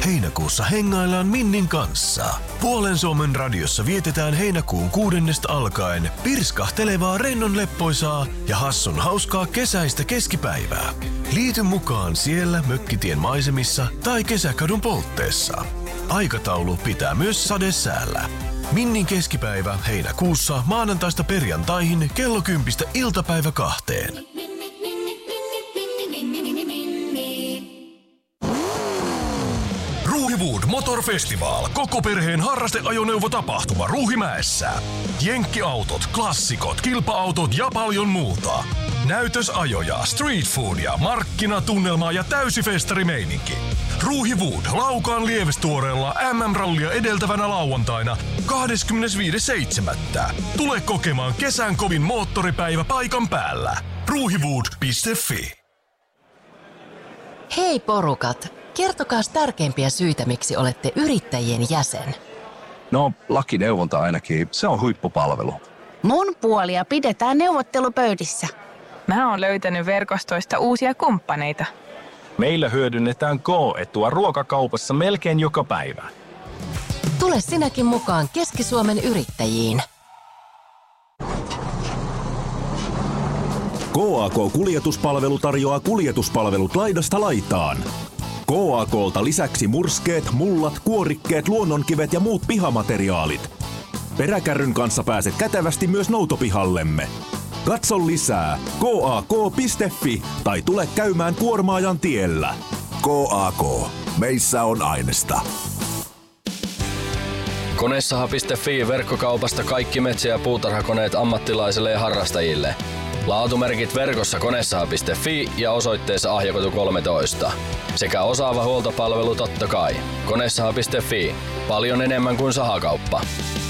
Heinäkuussa hengaillaan Minnin kanssa. Puolen Suomen radiossa vietetään heinäkuun 6. alkaen pirskahtelevaa rennon leppoisaa ja hassun hauskaa kesäistä keskipäivää. Liity mukaan siellä Mökkitien maisemissa tai Kesäkadun poltteessa. Aikataulu pitää myös sadesäällä. Minnin keskipäivä heinäkuussa maanantaista perjantaihin kello 10 iltapäivä 2. Ruuhiwood Motor Festival. Koko perheen harrasteajoneuvotapahtuma Ruuhimäessä. Jenkkiautot, klassikot, kilpa-autot ja paljon muuta. Näytösajoja, street foodia, markkinatunnelmaa ja täysifestarimeininki. Ruuhiwood Laukaan Lievestuoreella MM-rallia edeltävänä lauantaina 25.7. Tule kokemaan kesän kovin moottoripäivä paikan päällä. Ruuhiwood.fi. Hei porukat, kertokaa tärkeimpiä syitä, miksi olette yrittäjien jäsen. No, lakineuvonta ainakin. Se on huippupalvelu. Mun puolia pidetään neuvottelupöydissä. Mä oon löytänyt verkostoista uusia kumppaneita. Meillä hyödynnetään K-etua ruokakaupassa melkein joka päivä. Tule sinäkin mukaan Keski-Suomen yrittäjiin. KAK-kuljetuspalvelu tarjoaa kuljetuspalvelut laidasta laitaan. KAK:lta lisäksi murskeet, mullat, kuorikkeet, luonnonkivet ja muut pihamateriaalit. Peräkärryn kanssa pääset kätevästi myös noutopihallemme. Katso lisää KAK.fi tai tule käymään Kuormaajan tiellä. KAK. Meissä on ainesta. Konesaha.fi verkkokaupasta kaikki metsä- ja puutarhakoneet ammattilaisille ja harrastajille. Laatumerkit verkossa konesaha.fi ja osoitteessa Ahjakatu 13. Sekä osaava huoltopalvelu totta kai. Konesaha.fi. Paljon enemmän kuin sahakauppa.